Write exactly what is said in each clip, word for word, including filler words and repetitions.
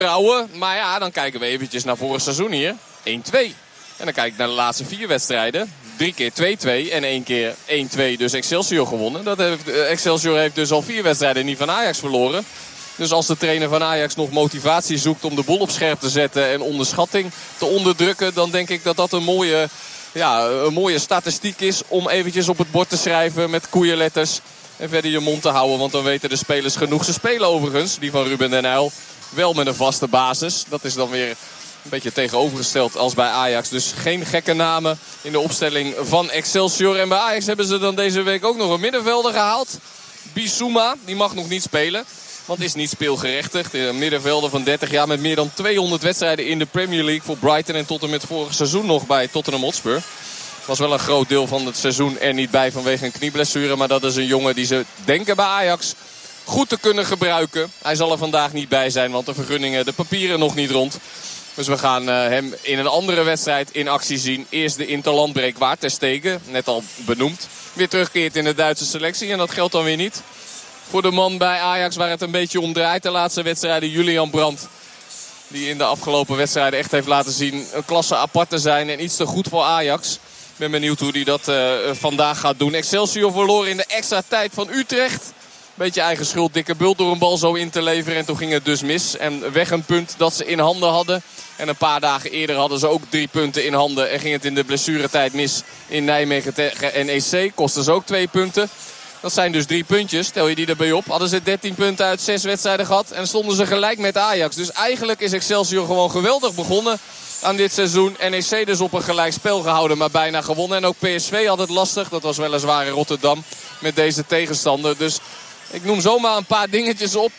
Trouwen, maar ja, dan kijken we eventjes naar vorig seizoen hier. één twee. En dan kijk ik naar de laatste vier wedstrijden. Drie keer twee twee en één keer één twee, dus Excelsior gewonnen. Dat heeft, Excelsior heeft dus al vier wedstrijden niet van Ajax verloren. Dus als de trainer van Ajax nog motivatie zoekt om de boel op scherp te zetten en onderschatting te onderdrukken, dan denk ik dat dat een mooie, ja, een mooie statistiek is om eventjes op het bord te schrijven met koeienletters. En verder je mond te houden, want dan weten de spelers genoeg. Ze spelen overigens, die van Ruben den Uyl, wel met een vaste basis. Dat is dan weer een beetje tegenovergesteld als bij Ajax. Dus geen gekke namen in de opstelling van Excelsior. En bij Ajax hebben ze dan deze week ook nog een middenvelder gehaald. Bissouma, die mag nog niet spelen. Want is niet speelgerechtigd. Een middenvelder van dertig jaar met meer dan tweehonderd wedstrijden in de Premier League voor Brighton. En tot en met vorig seizoen nog bij Tottenham Hotspur. Was wel een groot deel van het seizoen er niet bij vanwege een knieblessure. Maar dat is een jongen die ze denken bij Ajax goed te kunnen gebruiken. Hij zal er vandaag niet bij zijn, want de vergunningen, de papieren nog niet rond. Dus we gaan uh, hem in een andere wedstrijd in actie zien. Eerst de interlandbreek waar Ter Stegen, net al benoemd, weer terugkeert in de Duitse selectie. En dat geldt dan weer niet voor de man bij Ajax waar het een beetje om draait. De laatste wedstrijden, Julian Brandt. Die in de afgelopen wedstrijden echt heeft laten zien een klasse apart te zijn. En iets te goed voor Ajax. Ik ben benieuwd hoe hij dat uh, vandaag gaat doen. Excelsior verloor in de extra tijd van Utrecht. Beetje eigen schuld, dikke bult door een bal zo in te leveren. En toen ging het dus mis. En weg een punt dat ze in handen hadden. En een paar dagen eerder hadden ze ook drie punten in handen. En ging het in de blessuretijd mis in Nijmegen tegen N E C. Kostte ze ook twee punten. Dat zijn dus drie puntjes. Stel je die erbij op. Hadden ze dertien punten uit zes wedstrijden gehad. En stonden ze gelijk met Ajax. Dus eigenlijk is Excelsior gewoon geweldig begonnen aan dit seizoen. N E C dus op een gelijk spel gehouden, maar bijna gewonnen. En ook P S V had het lastig. Dat was weliswaar in Rotterdam met deze tegenstander. Dus ik noem zomaar een paar dingetjes op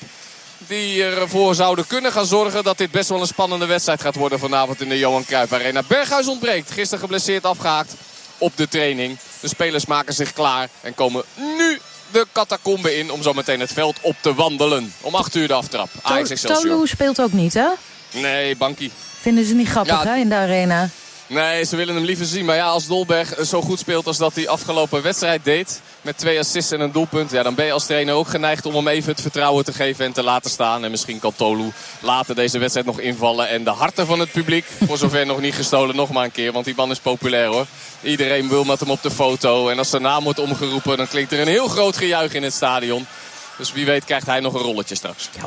die ervoor zouden kunnen gaan zorgen dat dit best wel een spannende wedstrijd gaat worden vanavond in de Johan Cruijff Arena. Berghuis ontbreekt. Gisteren geblesseerd afgehaakt op de training. De spelers maken zich klaar en komen nu de catacombe in om zo meteen het veld op te wandelen. Om acht uur de aftrap. Ajax Excelsior. Tolu speelt ook niet, hè? Nee, Bankie. Vinden ze niet grappig, Ja, hè, in de arena? Nee, ze willen hem liever zien. Maar ja, als Dolberg zo goed speelt als dat hij afgelopen wedstrijd deed, met twee assists en een doelpunt, ja, dan ben je als trainer ook geneigd om hem even het vertrouwen te geven en te laten staan. En misschien kan Tolu later deze wedstrijd nog invallen. En de harten van het publiek, voor zover nog niet gestolen, nog maar een keer. Want die man is populair, hoor. Iedereen wil met hem op de foto. En als zijn naam wordt omgeroepen, dan klinkt er een heel groot gejuich in het stadion. Dus wie weet krijgt hij nog een rolletje straks. Ja.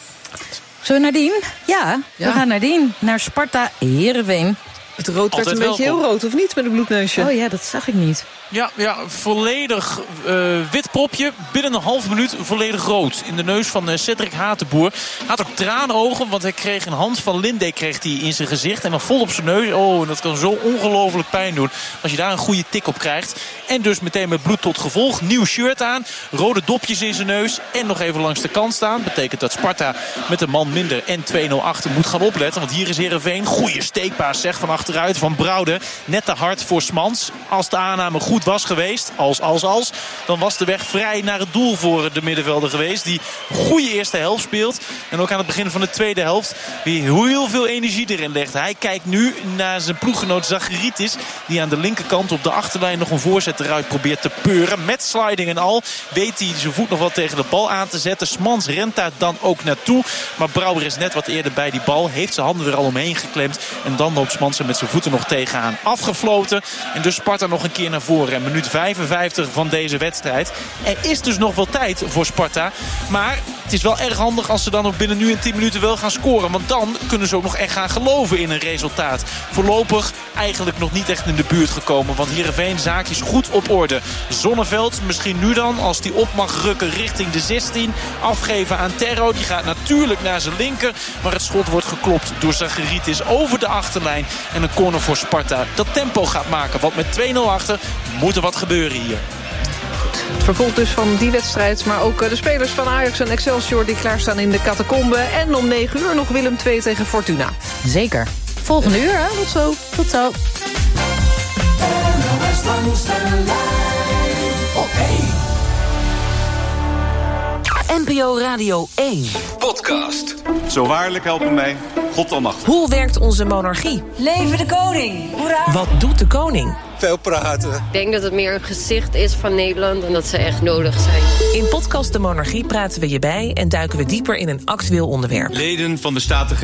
Zullen we naar Dien? Ja, we Ja. gaan naar Dien. Naar Sparta Heerenveen. Het rood werd Altijd een beetje welkom. heel rood, of niet, met een bloedneusje? Oh ja, dat zag ik niet. Ja, ja, volledig uh, wit propje. Binnen een half minuut volledig rood. In de neus van uh, Cedric Hatenboer. Had ook traanogen, want hij kreeg een hand van Linde kreeg hij in zijn gezicht. En dan vol op zijn neus. Oh, en dat kan zo ongelooflijk pijn doen als je daar een goede tik op krijgt. En dus meteen met bloed tot gevolg. Nieuw shirt aan. Rode dopjes in zijn neus. En nog even langs de kant staan. Betekent dat Sparta met een man minder en twee nul achter moet gaan opletten. Want hier is Heerenveen. Goeie steekpaas zeg van achteruit van Brouwde. Net te hard voor Smans. Als de aanname goed was geweest, als, als, als, dan was de weg vrij naar het doel voor de middenvelder geweest. Die een goede eerste helft speelt. En ook aan het begin van de tweede helft weer heel veel energie erin legt. Hij kijkt nu naar zijn ploeggenoot Zacharitis, die aan de linkerkant op de achterlijn nog een voorzet eruit probeert te peuren. Met sliding en al weet hij zijn voet nog wat tegen de bal aan te zetten. Smans rent daar dan ook naartoe. Maar Brouwer is net wat eerder bij die bal. Heeft zijn handen er al omheen geklemd. En dan loopt Smans er met zijn voeten nog tegenaan. Afgefloten. En dus Sparta nog een keer naar voren. En minuut vijfenvijftig van deze wedstrijd. Er is dus nog wel tijd voor Sparta. Maar het is wel erg handig als ze dan ook binnen nu en tien minuten wel gaan scoren. Want dan kunnen ze ook nog echt gaan geloven in een resultaat. Voorlopig eigenlijk nog niet echt in de buurt gekomen. Want Heerenveen zaakjes goed op orde. Zonneveld misschien nu dan, als die op mag rukken richting de zestien. Afgeven aan Terro. Die gaat natuurlijk naar zijn linker. Maar het schot wordt geklopt door Zacharitis over de achterlijn. En een corner voor Sparta dat tempo gaat maken. Want met twee nul achter moet er wat gebeuren hier. Het vervolg dus van die wedstrijd, maar ook de spelers van Ajax en Excelsior die klaarstaan in de catacombe. En om negen uur nog Willem twee tegen Fortuna. Zeker. Volgende uur, hè? Tot zo. Tot zo. N P O Radio één. Podcast. Zo waarlijk helpen mij, God almachtig. Hoe werkt onze monarchie? Leven de koning! Hoera! Wat doet de koning? Veel praten. Ik denk dat het meer een gezicht is van Nederland en dat ze echt nodig zijn. In podcast De Monarchie praten we je bij en duiken we dieper in een actueel onderwerp. Leden van de Staten